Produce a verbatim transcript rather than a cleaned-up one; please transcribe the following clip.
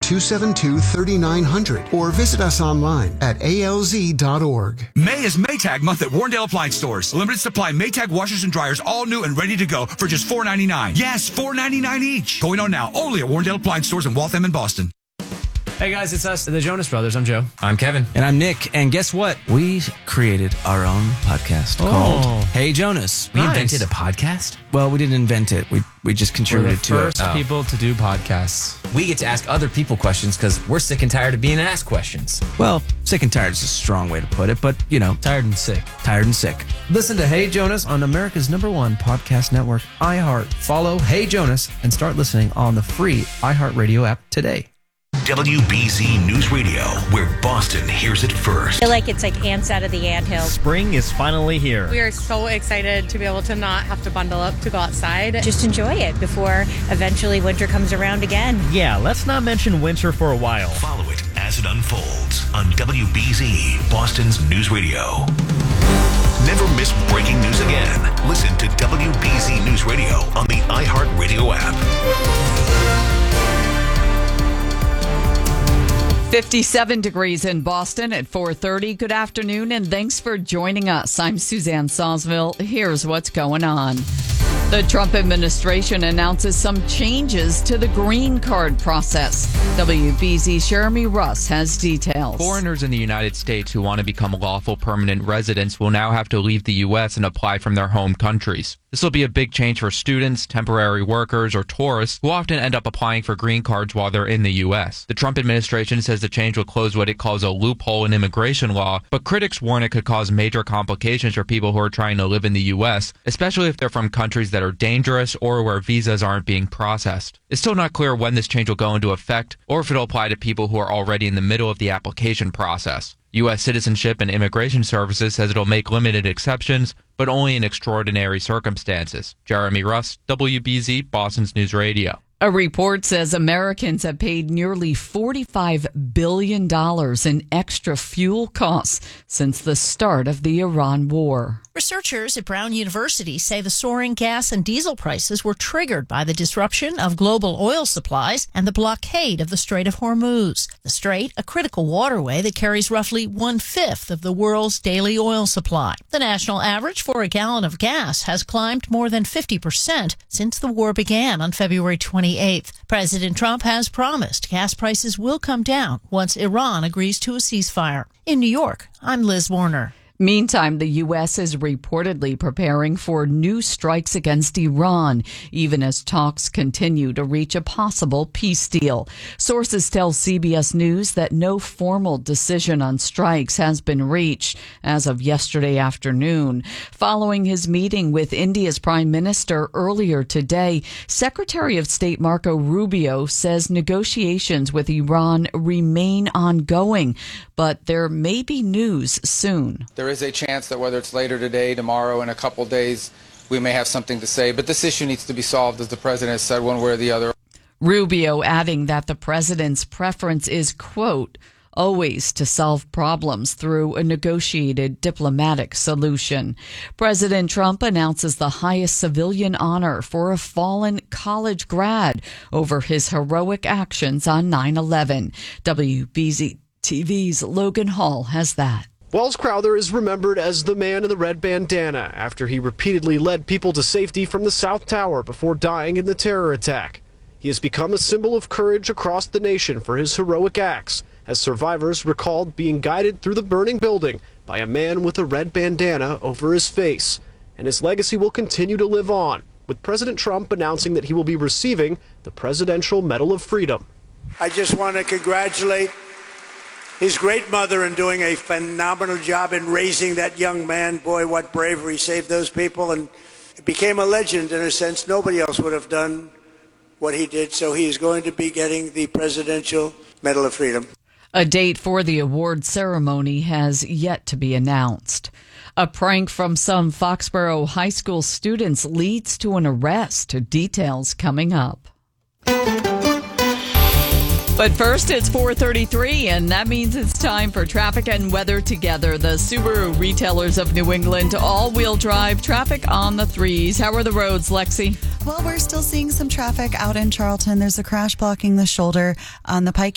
two seven two, three nine zero zero or visit us online at A L Z dot org. May is Maytag month at Warrendale Appliance Stores. Limited supply Maytag washers and dryers, all new and ready to go for just four ninety-nine. Yes, four ninety-nine each. Going on now, only at Warrendale Appliance Stores in Waltham and Boston. Hey guys, it's us, the Jonas Brothers. I'm Joe. I'm Kevin. And I'm Nick. And guess what? We created our own podcast oh. called Hey Jonas. We nice. invented a podcast? Well, we didn't invent it. We we just contributed to it. We're the first people to do podcasts. We get to ask other people questions because we're sick and tired of being asked questions. Well, sick and tired is a strong way to put it, but, you know. Tired and sick. Tired and sick. Listen to Hey Jonas on America's number one podcast network, iHeart. Follow Hey Jonas and start listening on the free iHeartRadio app today. W B Z News Radio, where Boston hears it first. I feel like it's like ants out of the anthill. Spring is finally here. We are so excited to be able to not have to bundle up to go outside. Just enjoy it before eventually winter comes around again. Yeah, let's not mention winter for a while. Follow it as it unfolds on W B Z, Boston's News Radio. Never miss breaking news again. Listen to W B Z News Radio on the iHeartRadio app. fifty-seven degrees in Boston at four thirty. Good afternoon, and thanks for joining us. I'm Suzanne Sawsville. Here's what's going on. The Trump administration announces some changes to the green card process. W B Z's Jeremy Russ has details. Foreigners in the United States who want to become lawful permanent residents will now have to leave the U S and apply from their home countries. This will be a big change for students, temporary workers, or tourists who often end up applying for green cards while they're in the U S. The Trump administration says the change will close what it calls a loophole in immigration law, but critics warn it could cause major complications for people who are trying to live in the U S, especially if they're from countries that are dangerous or where visas aren't being processed. It's still not clear when this change will go into effect or if it'll apply to people who are already in the middle of the application process. U S Citizenship and Immigration Services says it'll make limited exceptions, but only in extraordinary circumstances. Jeremy Russ, W B Z, Boston's News Radio. A report says Americans have paid nearly forty-five billion dollars in extra fuel costs since the start of the Iran war. Researchers at Brown University say the soaring gas and diesel prices were triggered by the disruption of global oil supplies and the blockade of the Strait of Hormuz. The strait, a critical waterway that carries roughly one-fifth of the world's daily oil supply. The national average for a gallon of gas has climbed more than fifty percent since the war began on February twenty-eighth. President Trump has promised gas prices will come down once Iran agrees to a ceasefire. In New York, I'm Liz Warner. Meantime, the U S is reportedly preparing for new strikes against Iran, even as talks continue to reach a possible peace deal. Sources tell C B S News that no formal decision on strikes has been reached as of yesterday afternoon. Following his meeting with India's Prime Minister earlier today, Secretary of State Marco Rubio says negotiations with Iran remain ongoing, but there may be news soon. There is a chance that whether it's later today, tomorrow, in a couple days, we may have something to say. But this issue needs to be solved, as the president has said, one way or the other. Rubio adding that the president's preference is, quote, always to solve problems through a negotiated diplomatic solution. President Trump announces the highest civilian honor for a fallen college grad over his heroic actions on nine eleven. W B Z T V's Logan Hall has that. Wells Crowther is remembered as the man in the red bandana after he repeatedly led people to safety from the South Tower before dying in the terror attack. He has become a symbol of courage across the nation for his heroic acts, as survivors recalled being guided through the burning building by a man with a red bandana over his face. And his legacy will continue to live on, with President Trump announcing that he will be receiving the Presidential Medal of Freedom. I just want to congratulate his great mother in doing a phenomenal job in raising that young man. Boy, what bravery, saved those people, and it became a legend in a sense. Nobody else would have done what he did, so he is going to be getting the Presidential Medal of Freedom. A date for the award ceremony has yet to be announced. A prank from some Foxborough High School students leads to an arrest. Details coming up. But first, it's four thirty-three, and that means it's time for traffic and weather together. The Subaru retailers of New England, all-wheel drive traffic on the threes. How are the roads, Lexi? Well, we're still seeing some traffic out in Charlton. There's a crash blocking the shoulder on the Pike